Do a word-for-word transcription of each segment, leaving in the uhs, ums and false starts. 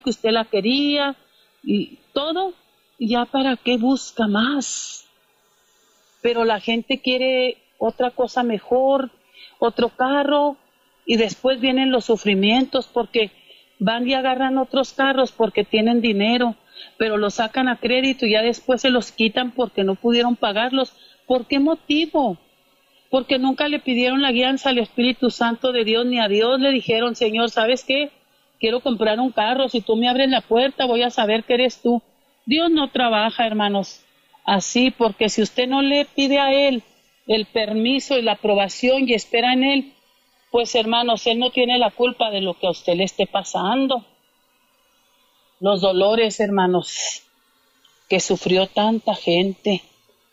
que usted la quería y todo, ya para qué busca más. Pero la gente quiere otra cosa mejor, otro carro, y después vienen los sufrimientos porque van y agarran otros carros porque tienen dinero, pero los sacan a crédito y ya después se los quitan porque no pudieron pagarlos. ¿Por qué motivo? Porque nunca le pidieron la guianza al Espíritu Santo de Dios, ni a Dios le dijeron, Señor, ¿sabes qué? Quiero comprar un carro, si tú me abres la puerta voy a saber que eres tú. Dios no trabaja, hermanos, así, porque si usted no le pide a Él el permiso y la aprobación y espera en Él, pues hermanos, Él no tiene la culpa de lo que a usted le esté pasando. Los dolores, hermanos, que sufrió tanta gente.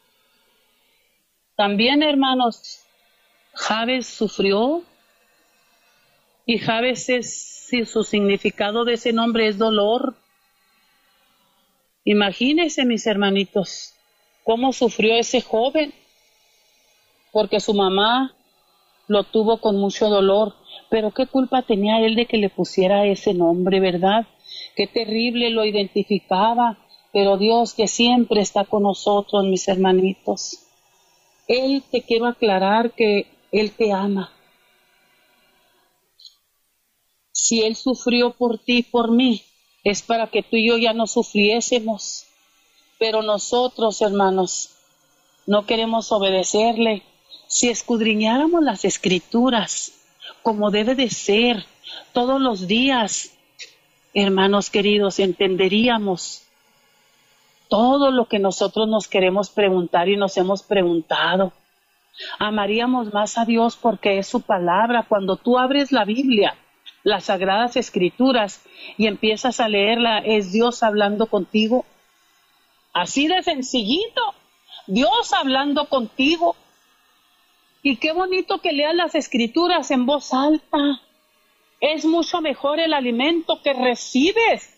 También, hermanos, Jabes sufrió, y Jabes es, si su significado de ese nombre es dolor. Imagínense, mis hermanitos, cómo sufrió ese joven, porque su mamá lo tuvo con mucho dolor. Pero qué culpa tenía él de que le pusiera ese nombre, ¿verdad? Qué terrible, lo identificaba, pero Dios que siempre está con nosotros, mis hermanitos. Él, te quiero aclarar que Él te ama. Si Él sufrió por ti y por mí, es para que tú y yo ya no sufriésemos. Pero nosotros, hermanos, no queremos obedecerle. Si escudriñáramos las Escrituras como debe de ser todos los días, hermanos queridos, entenderíamos todo lo que nosotros nos queremos preguntar y nos hemos preguntado. Amaríamos más a Dios porque es su palabra. Cuando tú abres la Biblia, las Sagradas Escrituras, y empiezas a leerla, es Dios hablando contigo. Así de sencillito, Dios hablando contigo. Y qué bonito que leas las Escrituras en voz alta. Es mucho mejor el alimento que recibes.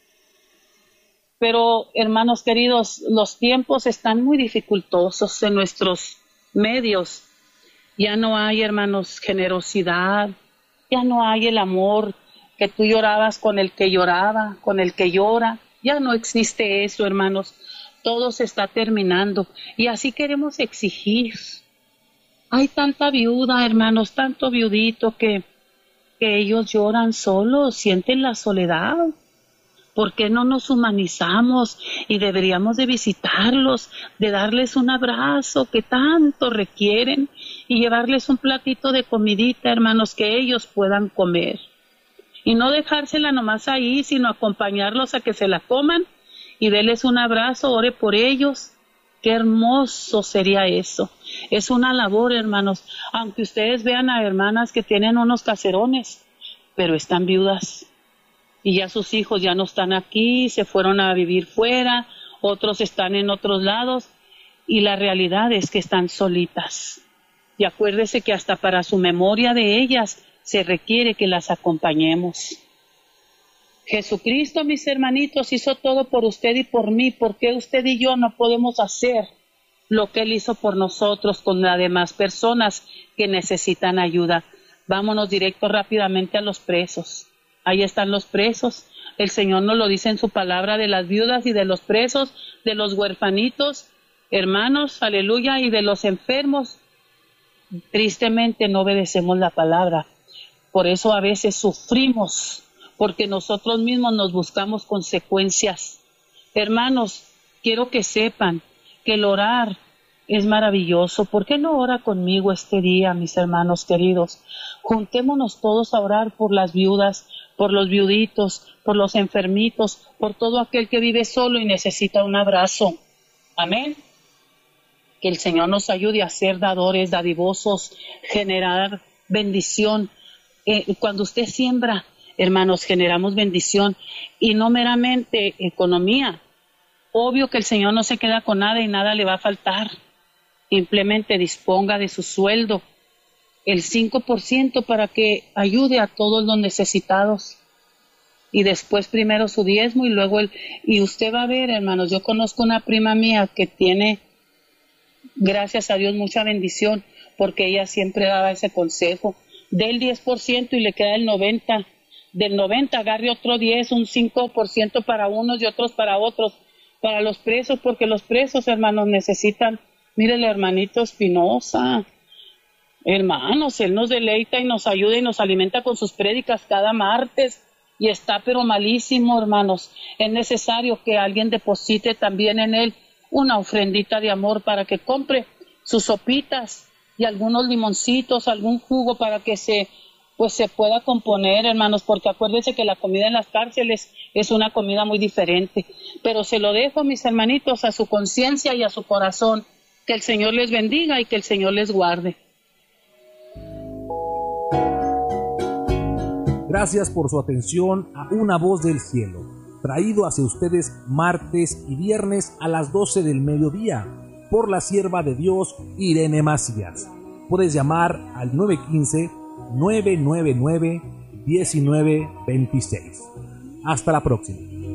Pero, hermanos queridos, los tiempos están muy dificultosos en nuestros medios. Ya no hay, hermanos, generosidad. Ya no hay el amor que tú llorabas con el que lloraba, con el que llora. Ya no existe eso, hermanos. Todo se está terminando. Y así queremos exigir. Hay tanta viuda, hermanos, tanto viudito que, que ellos lloran solos, sienten la soledad. ¿Por qué no nos humanizamos y deberíamos de visitarlos, de darles un abrazo que tanto requieren y llevarles un platito de comidita, hermanos, que ellos puedan comer? Y no dejársela nomás ahí, sino acompañarlos a que se la coman y darles un abrazo, ore por ellos. Qué hermoso sería eso. Es una labor, hermanos, aunque ustedes vean a hermanas que tienen unos caserones, pero están viudas. Y ya sus hijos ya no están aquí, se fueron a vivir fuera, otros están en otros lados, y la realidad es que están solitas. Y acuérdese que hasta para su memoria de ellas se requiere que las acompañemos. Jesucristo, mis hermanitos, hizo todo por usted y por mí. ¿Por qué usted y yo no podemos hacer lo que Él hizo por nosotros con las demás personas que necesitan ayuda? Vámonos directo rápidamente a los presos. Ahí están los presos. El Señor nos lo dice en su palabra, de las viudas y de los presos, de los huerfanitos, hermanos, aleluya, y de los enfermos. Tristemente no obedecemos la palabra. Por eso a veces sufrimos, porque nosotros mismos nos buscamos consecuencias. Hermanos, quiero que sepan que el orar es maravilloso. ¿Por qué no ora conmigo este día, mis hermanos queridos? Juntémonos todos a orar por las viudas, por los viuditos, por los enfermitos, por todo aquel que vive solo y necesita un abrazo. Amén. Que el Señor nos ayude a ser dadores, dadivosos, generar bendición. Eh, cuando usted siembra, hermanos, generamos bendición y no meramente economía. Obvio que el Señor no se queda con nada y nada le va a faltar. Simplemente disponga de su sueldo, el cinco por ciento, para que ayude a todos los necesitados. Y después primero su diezmo y luego el... Y usted va a ver, hermanos, yo conozco una prima mía que tiene, gracias a Dios, mucha bendición, porque ella siempre daba ese consejo. Dé el diez por ciento y le queda el noventa por ciento. del noventa agarre otro diez, un cinco por ciento para unos y otros para otros, para los presos, porque los presos, hermanos, necesitan. Mire el hermanito Espinosa, hermanos, él nos deleita y nos ayuda y nos alimenta con sus prédicas cada martes, y está pero malísimo, hermanos. Es necesario que alguien deposite también en él una ofrendita de amor para que compre sus sopitas y algunos limoncitos, algún jugo para que se pues se pueda componer, hermanos, porque acuérdense que la comida en las cárceles es una comida muy diferente. Pero se lo dejo, mis hermanitos, a su conciencia y a su corazón. Que el Señor les bendiga y que el Señor les guarde. Gracias por su atención a Una Voz del Cielo, traído hacia ustedes martes y viernes a las doce del mediodía por la sierva de Dios Irene Macías. Puedes llamar al nueve uno cinco, nueve nueve nueve, uno nueve dos seis. Hasta la próxima.